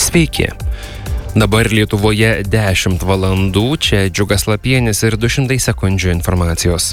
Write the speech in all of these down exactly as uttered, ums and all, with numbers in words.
Sveiki. Dabar Lietuvoje dešimt valandų, čia Džiugas Lapienis ir du šimtai sekundžių informacijos.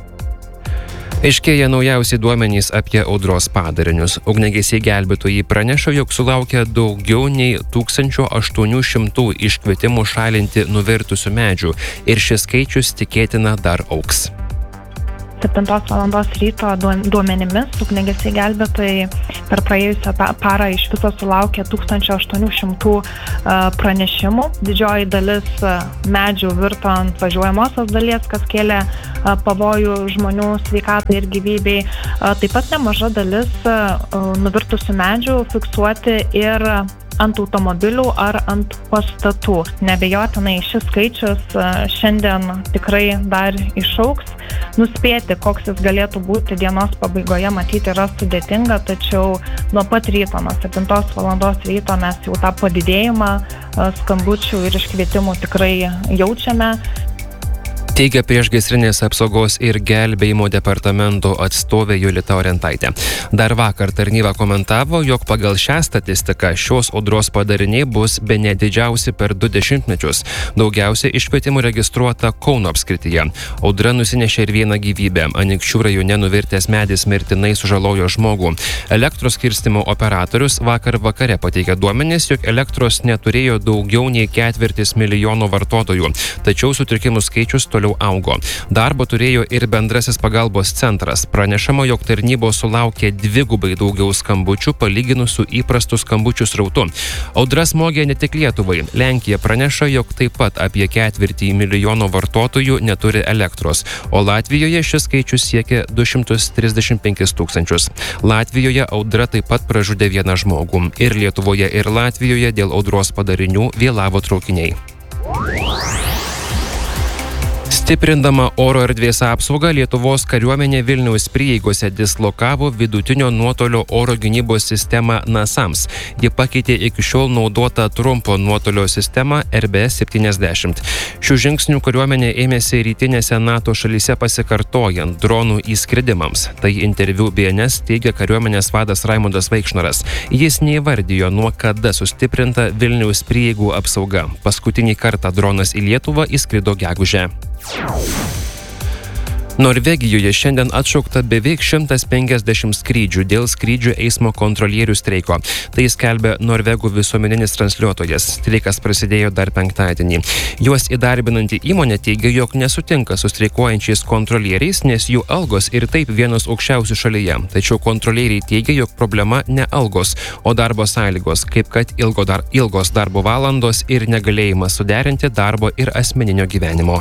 Aiškėja naujausi duomenys apie audros padarinius. Ugniagesiai gelbėtojai praneša, jog sulaukia daugiau nei tūkstančio aštuonių šimtų iškvietimų šalinti nuvirtusių medžių ir šis skaičius tikėtina dar augs. septintos valandos ryto duomenimis ugniagesiai gelbėtojai per praėjusią parą iš viso sulaukė tūkstančio aštuonių šimtų pranešimų. Didžioji dalis medžių virto ant važiuojamosios dalies, kas kėlė pavojų žmonių sveikatai ir gyvybei. Taip pat nemaža dalis nuvirtusių medžių fiksuoti ir ant automobilių ar ant pastatų. Neabejotinai šis skaičius šiandien tikrai dar išaugs. Nuspėti, koks jis galėtų būti dienos pabaigoje, matyti yra sudėtinga, tačiau nuo pat ryto, nuo septintos valandos ryto mes jau tą padidėjimą skambučių ir iškvietimų tikrai jaučiame. Teigia priešgaisrinės apsaugos ir gelbėjimo departamento atstovė Julita Orentaitė. Dar vakar tarnyba komentavo, jog pagal šią statistiką šios audros padariniai bus bene didžiausi per du dešimtmečius. Daugiausia iškvietimų registruota Kauno apskrityje. Audra nusinešė ir vieną gyvybę. Anykščių rajone nuvirtęs medis mirtinai sužalojo žmogų. Elektros skirstymo operatorius vakar vakare pateikė duomenis, jog elektros neturėjo daugiau nei ketvirtis milijono vartotojų. Tačiau sutrikimų skaičius toliau augo. Darbo turėjo ir bendrasis pagalbos centras. Pranešama, jog tarnybos sulaukė dvigubai daugiau skambučių palyginus su įprastu skambučių srautu. Audra smogė ne tik Lietuvai. Lenkija praneša, jog taip pat apie ketvirtį milijono vartotojų neturi elektros, o Latvijoje šis skaičius siekia du šimtus trisdešimt penkis tūkstančius. Latvijoje audra taip pat pražudė vieną žmogų. Ir Lietuvoje, ir Latvijoje dėl audros padarinių vėlavo traukiniai. Stiprindama oro erdvės apsaugą, Lietuvos kariuomenė Vilniaus prieigose dislokavo vidutinio nuotolio oro gynybos sistemą NASAMS. Ji pakeitė iki šiol naudotą trumpo nuotolio sistemą R B S septyniasdešimt. Šių žingsnių kariuomenė ėmėsi rytinėse NATO šalyse pasikartojant dronų įskridimams. Tai interviu B N S teigia kariuomenės vadas Raimundas Vaikšnoras. Jis neįvardijo, nuo kada sustiprinta Vilniaus prieigų apsauga. Paskutinį kartą dronas į Lietuvą įskrido gegužę. Norvegijoje šiandien atšaukta beveik šimtas penkiasdešimt skrydžių dėl skrydžių eismo kontrolierių streiko. Tai skelbia Norvegų visuomeninis transliuotojas. Streikas prasidėjo dar penktadienį. Juos įdarbinanti įmonė teigia, jog nesutinka su streikuojančiais kontrolieriais, nes jų algos ir taip vienos aukščiausių šalyje. Tačiau kontrolieriai teigia, jog problema ne algos, o darbo sąlygos, kaip kad ilgo dar, ilgos darbo valandos ir negalėjimas suderinti darbo ir asmeninio gyvenimo.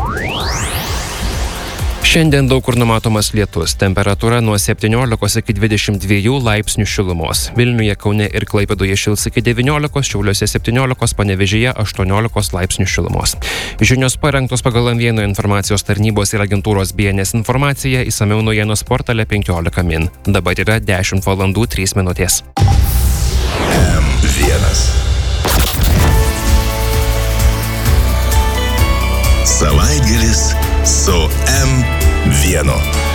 Šiandien daug kur numatomas lietus. Temperatūra nuo septyniolikos iki dvidešimt dviejų laipsnių šilumos. Vilniuje, Kaune ir Klaipėdoje šils iki devyniolikos, Šiauliuose septyniolikos, Panevėžyje aštuoniolikos laipsnių šilumos. Žinios parengtos pagal M vienas informacijos tarnybos ir agentūros B N S informaciją, išsamiau naujienos portale penkiolika min. Dabar yra dešimt valandų trys minutės. M vienas. Savaitgalis su M vienu.